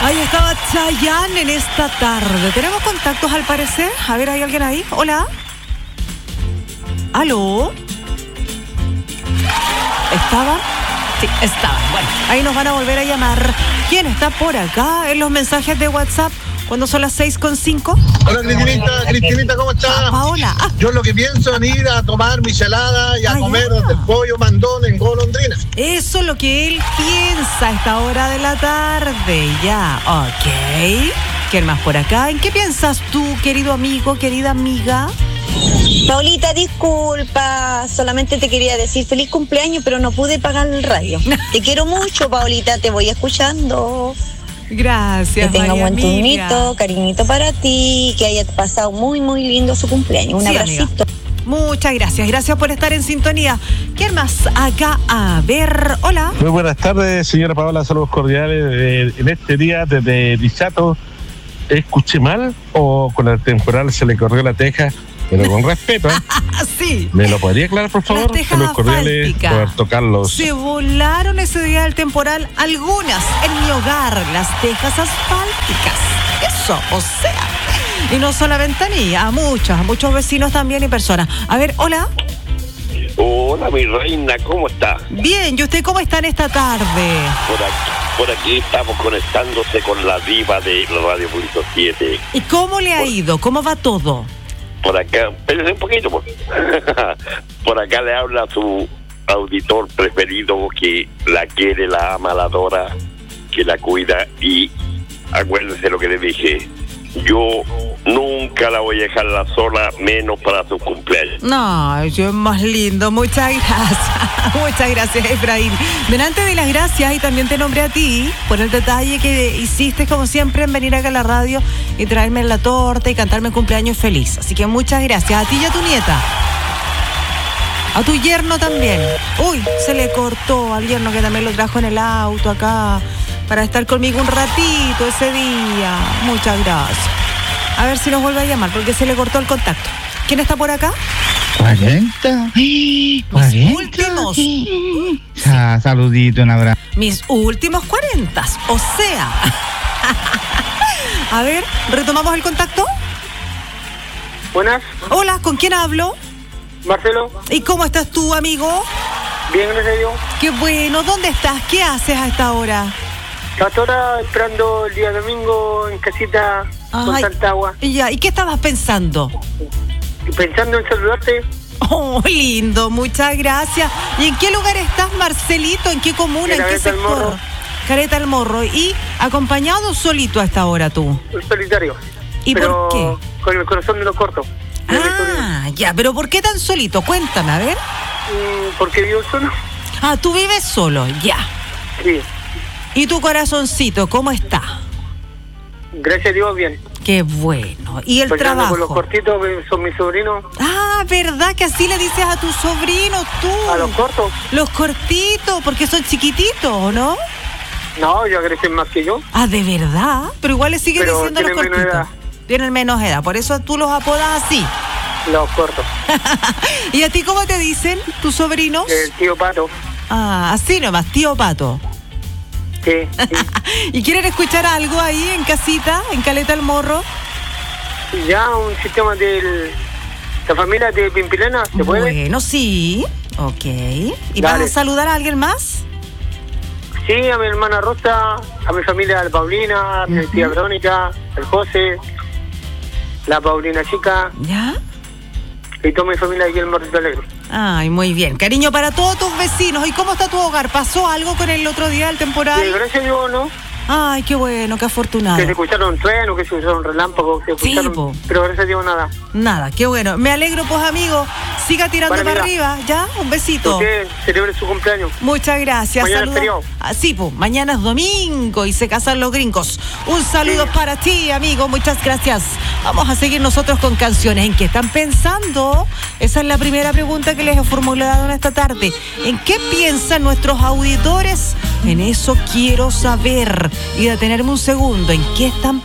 Ahí estaba Chayanne en esta tarde. ¿Tenemos contactos al parecer? A ver, ¿hay alguien ahí? Hola. ¿Aló? ¿Estaba? Sí, estaba. Bueno, ahí nos van a volver a llamar. ¿Quién está por acá en los mensajes de WhatsApp cuando son las 6:05? Hola, Cristinita, ¿cómo estás? Paola. Yo lo que pienso es ir a tomar michelada y a comer del pollo mandón en golondrina. Eso es lo que él piensa a esta hora de la tarde. Ya, ok. ¿Quién más por acá? ¿En qué piensas tú, querido amigo, querida amiga? Paulita, disculpa, solamente te quería decir feliz cumpleaños, pero no pude pagar el radio. Te quiero mucho, Paulita, te voy escuchando. Gracias, que tenga María buen Emilia. turnito, cariñito para ti, que haya pasado muy, muy lindo su cumpleaños. Un abracito. Amiga. Muchas gracias, gracias por estar en sintonía. ¿Quién más acá? A ver, hola. Muy buenas tardes, señora Paola, saludos cordiales. En este día desde Dichato, ¿escuché mal o con el temporal se le corrió la teja? Pero con respeto, ¿eh? Sí. ¿Me lo podría aclarar, por favor? Las tejas Saludos cordiales, asfálticas. Roberto Carlos. Se volaron ese día del temporal algunas en mi hogar, las tejas asfálticas. Eso, o sea. Y no solamente a mí, a muchos vecinos también y personas. A ver, hola. Hola, mi reina, ¿cómo está? Bien, ¿y usted cómo está en esta tarde? Por aquí estamos conectándose con la diva de Radio Punto 7. ¿Y cómo le ha ido? ¿Cómo va todo? Por acá, espérese un poquito, pues. Por acá le habla su auditor preferido que la quiere, la ama, la adora, que la cuida. Y acuérdese lo que le dije. Yo nunca la voy a dejar sola, menos para su cumpleaños. No, yo es más lindo. Muchas gracias. Muchas gracias, Efraín. Delante de las gracias, y también te nombré a ti por el detalle que hiciste, como siempre, en venir acá a la radio y traerme la torta y cantarme cumpleaños feliz. Así que muchas gracias a ti y a tu nieta. A tu yerno también. Uy, se le cortó al yerno, que también lo trajo en el auto acá para estar conmigo un ratito ese día. Muchas gracias. A ver si nos vuelve a llamar, porque se le cortó el contacto. ¿Quién está por acá? 40. Los últimos. Saludito, un abrazo. Mis últimos 40. O sea. A ver, ¿retomamos el contacto? Buenas, Hola, ¿con quién hablo? Marcelo. ¿Y cómo estás tú, amigo? Bien, gracias a Dios. Qué bueno, ¿dónde estás? ¿Qué haces a esta hora? Hasta ahora esperando el día domingo en casita con Ay, tanta agua. Ya, ¿y qué estabas pensando? Y pensando en saludarte. Oh, lindo, muchas gracias. ¿Y en qué lugar estás, Marcelito? ¿En qué comuna? En ¿En qué Caleta del sector? Morro. Caleta del Morro. ¿Y acompañado o solito a esta hora tú? Un solitario. ¿Y pero por qué? Con el corazón de los cortos. Ah, ya, pero ¿por qué tan solito? Cuéntame, a ver. Porque vivo solo. Ah, tú vives solo, ya. Sí. ¿Y tu corazoncito, cómo está? Gracias a Dios, bien. Qué bueno. ¿Y el Peleando trabajo? con los cortitos, que son mis sobrinos. Ah, ¿verdad que así le dices a tus sobrinos tú? A los cortos. Los cortitos, porque son chiquititos, ¿o no? No, ya crecen más que yo. Ah, ¿de verdad? Pero igual le sigues Pero diciendo los tienen menos cortitos. Tienen menos edad, por eso tú los apodas así. Los cortos. ¿Y a ti cómo te dicen tus sobrinos? El tío Pato. Ah, así nomás, tío Pato. Sí. ¿Y quieren escuchar algo ahí en casita, en Caleta del Morro? Ya un sistema de la familia de Pimpilena, ¿se puede? Bueno, sí. Ok. ¿Y Dale. vas a saludar a alguien más? Sí, a mi hermana Rosa, a mi familia, a la Paulina, a mi tía Verónica, al José, la Paulina chica ¿Ya? y toda mi familia aquí en Morrito Alegre. Ay, muy bien. Cariño para todos tus vecinos. ¿Y cómo está tu hogar? ¿Pasó algo con el otro día del temporal? Sí, gracias a Dios, ¿no? Ay, qué bueno, qué afortunado. Que se escucharon truenos, que se escucharon relámpagos, que se Sí, escucharon, po. pero gracias a Dios nada. Nada, qué bueno. Me alegro, pues, amigo. Siga tirando Vale, para amiga. arriba, ¿ya? Un besito. Usted celebre su cumpleaños. Muchas gracias. Mañana es Saludos. feriado. Ah, sí, pues, mañana es domingo y se casan los gringos. Un saludo Sí. para ti, amigo. Muchas gracias. Vamos a seguir nosotros con canciones. ¿En qué están pensando? Esa es la primera pregunta que les he formulado en esta tarde. ¿En qué piensan nuestros auditores? En eso quiero saber. Y detenerme un segundo. ¿En qué están